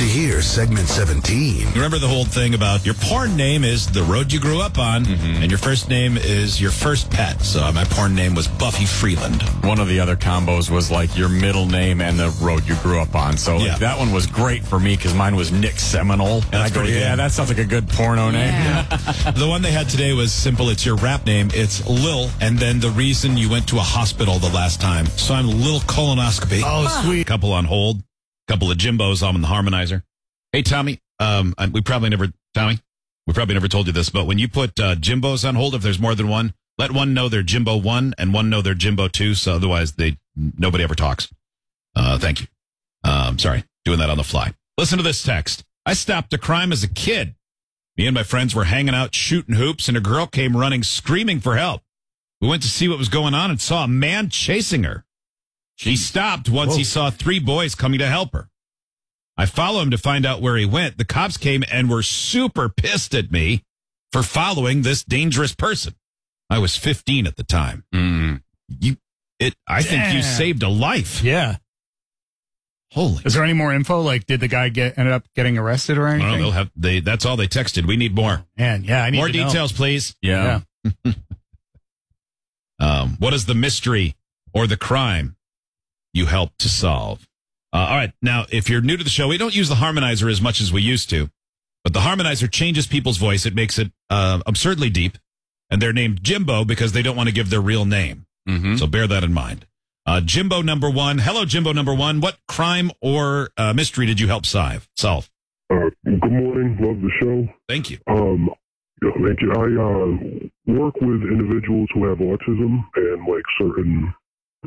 to hear segment 17. Remember the whole thing about your porn name is the road you grew up on, and your first name is your first pet. So my porn name was Buffy Freeland. One of the other combos was like your middle name and the road you grew up on. So Yeah. that one was great for me because mine was Nick Seminole. And That's I go, pretty yeah, good. that sounds like a good porno name. The one they had today was simple. It's your rap name. It's Lil, and then the reason you went to a hospital the last time. So I'm Lil Colonoscopy. Oh, sweet. Couple on hold. Couple of Jimbos on the harmonizer. Hey, Tommy. We probably never told you this, but when you put Jimbos on hold, if there's more than one, let one know they're Jimbo 1 and one know they're Jimbo 2. So otherwise, nobody ever talks. Thank you. Sorry, doing that on the fly. Listen to this text. I stopped a crime as a kid. Me and my friends were hanging out shooting hoops, and a girl came running screaming for help. We went to see what was going on and saw a man chasing her. He stopped once he saw 3 boys coming to help her. I followed him to find out where he went. The cops came and were super pissed at me for following this dangerous person. I was 15 at the time. I think you saved a life. Yeah. Holy. Is there any more info? Like, did the guy ended up getting arrested or anything? Well, that's all they texted. We need more. Man, yeah, I need More to know. details, please. Yeah. What is the mystery or the crime you helped to solve? All right. Now, if you're new to the show, we don't use the harmonizer as much as we used to, but the harmonizer changes people's voice. It makes it absurdly deep, and they're named Jimbo because they don't want to give their real name. So bear that in mind. Jimbo number 1. Hello, Jimbo number 1. What crime or mystery did you help solve? Good morning. Love the show. Thank you. Thank you. I work with individuals who have autism and like certain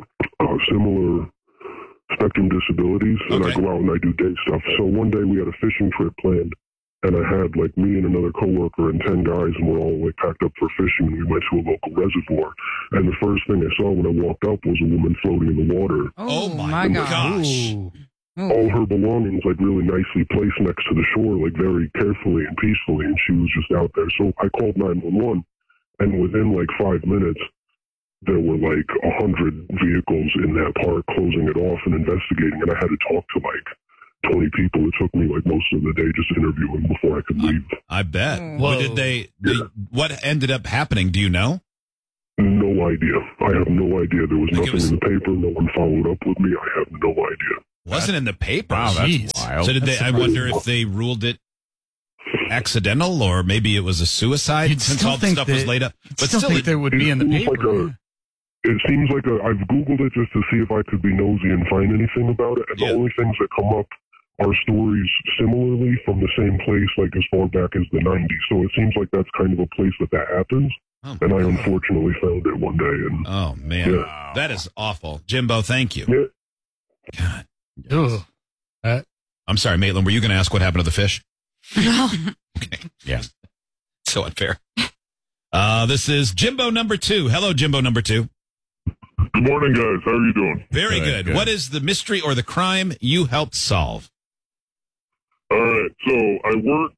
similar spectrum disabilities, and I Okay. go out and I do day stuff. So one day we had a fishing trip planned, and I had like me and another coworker and 10 guys, and we're all like packed up for fishing. And we went to a local reservoir, and the first thing I saw when I walked up was a woman floating in the water. Oh, my gosh. Ooh. All her belongings like really nicely placed next to the shore, like very carefully and peacefully, and she was just out there. So I called 911, and within like 5 minutes, there were like 100 vehicles in that park closing it off and investigating, and I had to talk to like 20 people. It took me like most of the day just interviewing before I could leave. I bet. Whoa. What ended up happening? Do you know? No idea. I have no idea. There was Like it nothing was- in the paper. No one followed up with me. I have no idea. Wasn't in the paper. Wow, that's Jeez. wild. So did they? That's I wonder if they ruled it accidental, or maybe it was a suicide You'd since still all the think stuff was that- laid up. But still think there would be in the It seems paper. It seems like I've Googled it just to see if I could be nosy and find anything about it. And Yeah. the only things that come up are stories similarly from the same place, like as far back as the 90s. So it seems like that's kind of a place that happens. Oh, And I God. unfortunately found it one day. And Oh man, Yeah. that is awful, Jimbo. Thank you. yeah, God, Ugh. I'm sorry, Maitland. Were you going to ask what happened to the fish? No. Okay, yeah, so unfair. This is Jimbo number 2. Hello, Jimbo number 2. good morning, guys. How are you doing? Very Good, good. good. What is the mystery or the crime you helped solve? All right. So I work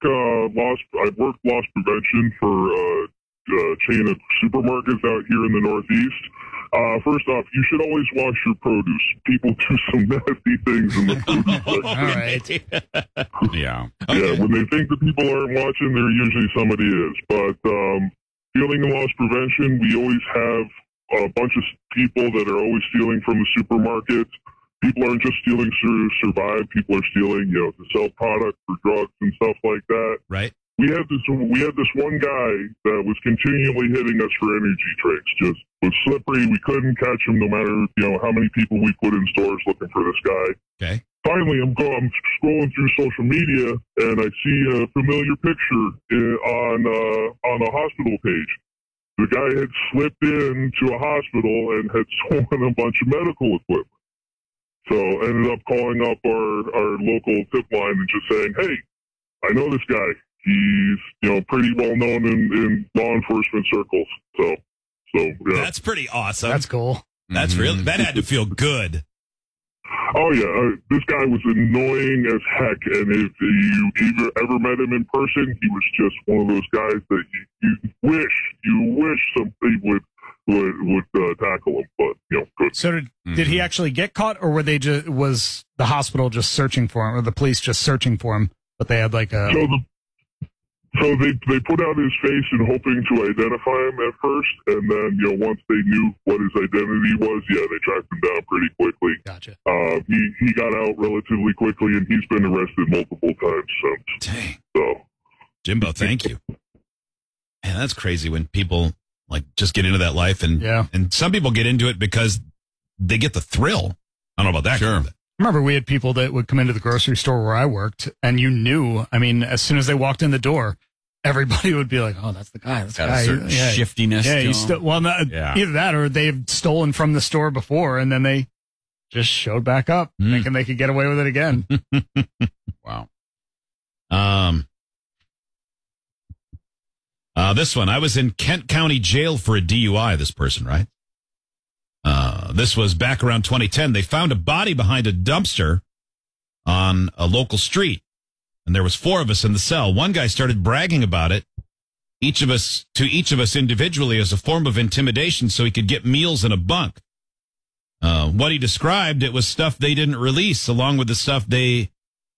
loss prevention for a chain of supermarkets out here in the Northeast. First off, you should always wash your produce. People do some nasty things in the produce section. All right. Yeah. Yeah, when they think that people aren't watching, there usually somebody is. But stealing and loss prevention, we always have a bunch of people that are always stealing from the supermarkets. People aren't just stealing to survive. People are stealing, to sell product for drugs and stuff like that. Right. We had this one guy that was continually hitting us for energy drinks. Just was slippery. We couldn't catch him no matter how many people we put in stores looking for this guy. Okay. Finally, I'm scrolling through social media and I see a familiar picture on a hospital page. The guy had slipped into a hospital and had stolen a bunch of medical equipment. So I ended up calling up our local tip line and just saying, "Hey, I know this guy. He's pretty well known in law enforcement circles." So yeah. That's pretty awesome. That's cool. That's really, that had to feel good. Oh yeah, this guy was annoying as heck, and if you ever met him in person, he was just one of those guys that you wish somebody would would tackle him. But good. So did he actually get caught, or were they was the hospital just searching for him, or the police just searching for him? But they had like a. So they put out his face in hoping to identify him at first, and then once they knew what his identity was, they tracked him down pretty quickly. Gotcha. He got out relatively quickly, and he's been arrested multiple times since. Dang. So, Jimbo, thank you. Man, that's crazy when people like just get into that life, and some people get into it because they get the thrill. I don't know about that. Sure. I remember we had people that would come into the grocery store where I worked, and you knew, I mean, as soon as they walked in the door, everybody would be like, oh, that's the guy. That's the Got guy. a certain shiftiness. Yeah, either that or they've stolen from the store before, and then they just showed back up, thinking they could get away with it again. Wow. This one, I was in Kent County Jail for a DUI, this person, right? This was back around 2010. They found a body behind a dumpster on a local street, and there was 4 of us in the cell. One guy started bragging about it, each of us individually as a form of intimidation so he could get meals in a bunk. What he described, it was stuff they didn't release, along with the stuff they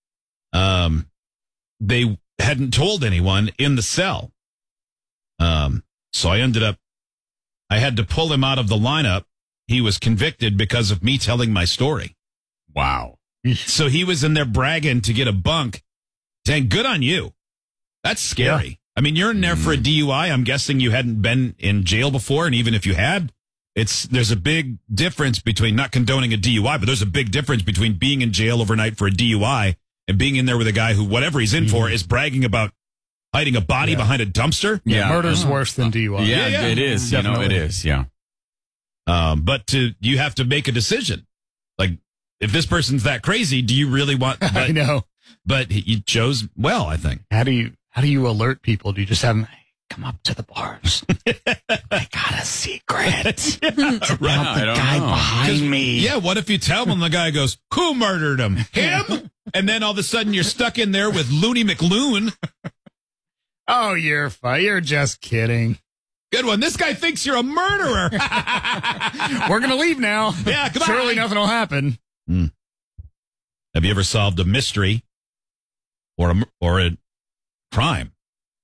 hadn't told anyone in the cell. So I had to pull him out of the lineup. He was convicted because of me telling my story. Wow. So he was in there bragging to get a bunk. Dang, good on you. That's scary. Yeah. I mean, you're in there for a DUI. I'm guessing you hadn't been in jail before. And even if you had, there's a big difference between not condoning a DUI, but there's a big difference between being in jail overnight for a DUI and being in there with a guy who, whatever he's in for, is bragging about hiding a body behind a dumpster. Yeah. Murder's worse than DUI. Yeah, it is. Definitely. It is. Yeah. But you have to make a decision. Like, if this person's that crazy, do you really want? But, I know. But you chose well, I think. How do you alert people? Do you just have them come up to the bars? I got a secret. I don't guy know. behind me. Yeah, what if you tell them, the guy goes, who murdered him? Him? And then all of a sudden you're stuck in there with Looney McLoon. Oh, you're fine. You're just kidding. Good one. This guy thinks you're a murderer. We're going to leave now. Yeah, goodbye. Surely nothing will happen. Have you ever solved a mystery or a crime?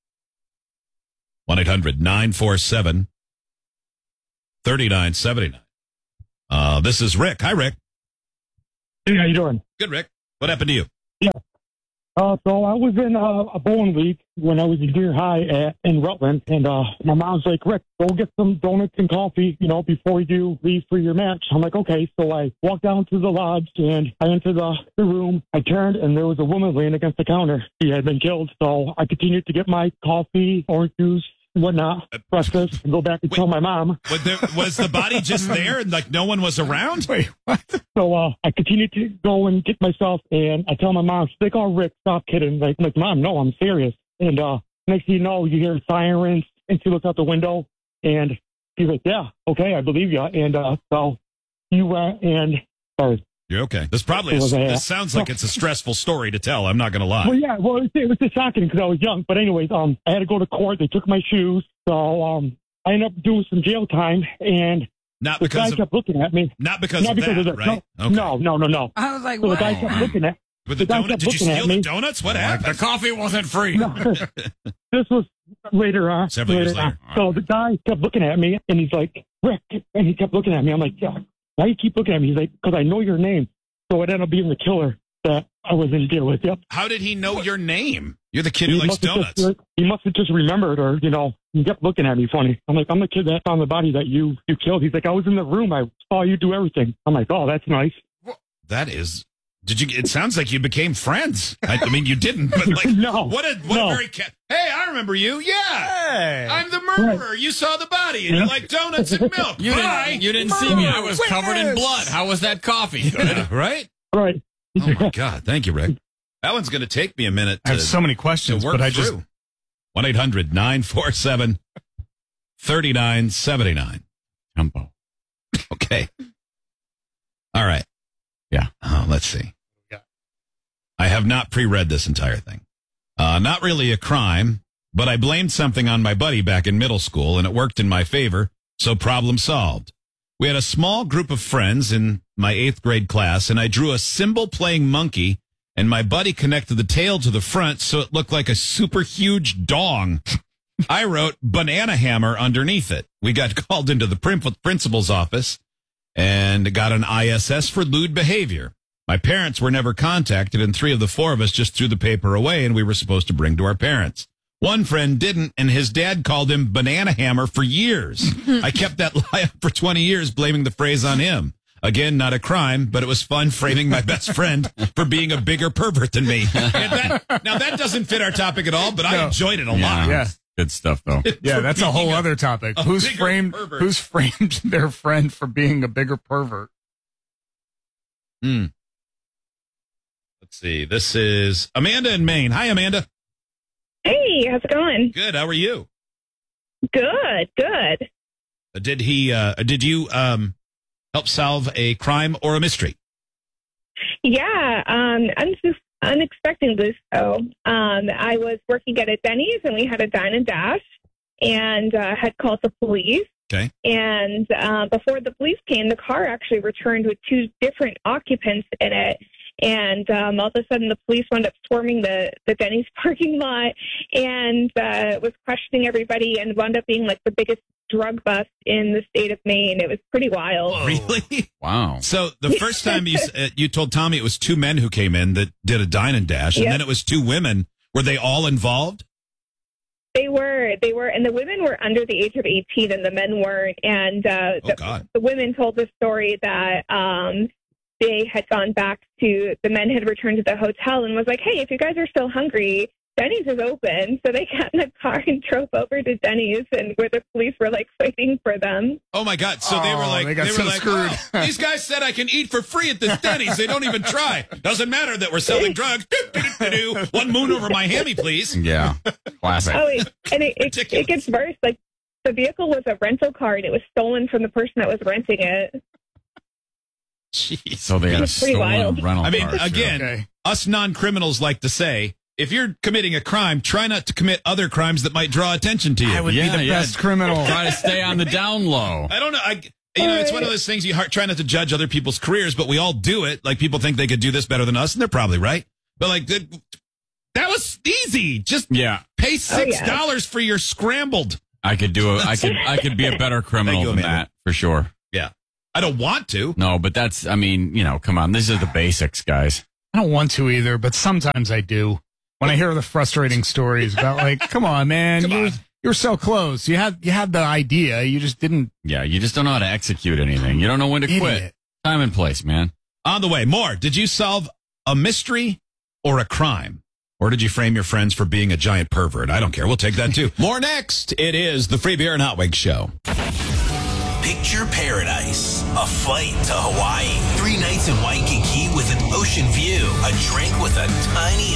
1-800-947-3979. This is Rick. Hi, Rick. Hey, how you doing? Good, Rick. What happened to you? Yeah. So I was in a bowling league when I was in junior high in Rutland, and my mom's like, Rick, go get some donuts and coffee, before you leave for your match. I'm like, okay. So I walked down to the lodge, and I entered the room. I turned, and there was a woman laying against the counter. She had been killed. So I continued to get my coffee, orange juice, whatnot, breakfast, and go back and tell my mom. Was the body just there and like no one was around? Wait, what? So I continued to go and get myself, and I tell my mom, she's like, oh, Rick, stop kidding. Like, Mom, no, I'm serious. And next thing you know, you hear sirens, and she looks out the window, and she's like, yeah, okay, I believe you. And so you went and, sorry. You're okay. This sounds like it's a stressful story to tell. I'm not going to lie. Well, yeah, it was just shocking because I was young. But anyways, I had to go to court. They took my shoes. So I ended up doing some jail time. And not the because guy kept looking at me. Not because of that, right? No. I was like, so what? The guy kept looking at with the donut? Did you steal the donuts? What happened? The coffee wasn't free. No, this was later on. Several years later. So the guy kept looking at me, and he's like, Rick. And he kept looking at me. I'm like, yeah, why you keep looking at me? He's like, because I know your name. So it ended up being the killer that I was in jail with. Yep. How did he know your name? You're the kid who likes donuts. He must have just remembered, or he kept looking at me funny. I'm like, I'm the kid that found the body that you killed. He's like, I was in the room. I saw you do everything. I'm like, oh, that's nice. That is. It sounds like you became friends. I mean, you didn't, but like, no. What a very hey, I remember you. Yeah. Hey. I'm the murderer. Right. You saw the body and you like donuts and milk. You didn't see me. I was covered in blood. How was that coffee? Good. Yeah, right? Right. Oh my God. Thank you, Rick. That one's going to take me a minute. I have so many questions, but I just 1-800-947-3979. Tempo. Okay. All right. Yeah. Let's see. I have not pre-read this entire thing. Not really a crime, but I blamed something on my buddy back in middle school, and it worked in my favor. So problem solved. We had a small group of friends in my 8th grade class, and I drew a cymbal-playing monkey, and my buddy connected the tail to the front so it looked like a super huge dong. I wrote banana hammer underneath it. We got called into the principal's office and got an ISS for lewd behavior. My parents were never contacted, and 3 of the 4 of us just threw the paper away, and we were supposed to bring to our parents. One friend didn't, and his dad called him banana hammer for years. I kept that lie up for 20 years, blaming the phrase on him. Again, not a crime, but it was fun framing my best friend for being a bigger pervert than me. Now, that doesn't fit our topic at all, but I enjoyed it a lot. Yeah. Good stuff, though. Yeah, that's a whole other topic. Who's framed their friend for being a bigger pervert? Let's see. This is Amanda in Maine. Hi, Amanda. Hey, how's it going? Good. How are you? Good. Did you help solve a crime or a mystery? Yeah, unexpectedly so. I was working at a Denny's, and we had a dine and dash, and had called the police. Okay. And before the police came, the car actually returned with 2 different occupants in it. And all of a sudden, the police wound up swarming the Denny's parking lot and was questioning everybody, and wound up being like the biggest drug bust in the state of Maine. It was pretty wild. Oh, really? Wow. So the first time you told Tommy it was 2 men who came in that did a dine and dash, and Yep. then it was 2 women. Were they all involved? They were, and the women were under the age of 18, and the men weren't. And God. the women told the story that they had gone back to, the men had returned to the hotel and was like, hey, if you guys are still hungry, Denny's is open. So they got in the car and drove over to Denny's, and where the police were like waiting for them. Oh my God! So they were like, they got so screwed. "Oh, these guys said I can eat for free at this Denny's. They don't even try. Doesn't matter that we're selling drugs. One moon over my hammy, please." Yeah. Classic. Oh, and it Ridiculous. gets worse. Like, the vehicle was a rental car, and it was stolen from the person that was renting it. Jeez. So they had a It's pretty stolen wild. rental I mean, car, too. again, Okay. us non-criminals like to say, if you're committing a crime, try not to commit other crimes that might draw attention to you. I would be the best criminal. Try to stay on the down low. I don't know. It's one of those things try not to judge other people's careers, but we all do it. Like, people think they could do this better than us, and they're probably right. But like, that was easy. Just pay $6 for your scrambled. I could be a better criminal Thank you, than Amanda. that, for sure. Yeah. I don't want to. No, but come on. These are the basics, guys. I don't want to either, but sometimes I do. When I hear the frustrating stories about, like, come on, man, you're so close. You had the idea, you just didn't. Yeah, you just don't know how to execute anything. You don't know when to quit. Idiot. Time and place, man. On the way, more. Did you solve a mystery or a crime? Or did you frame your friends for being a giant pervert? I don't care. We'll take that too. More next. It is the Free Beer and Hot Wings Show. Picture paradise. A flight to Hawaii. 3 nights in Waikiki with an ocean view. A drink with a tiny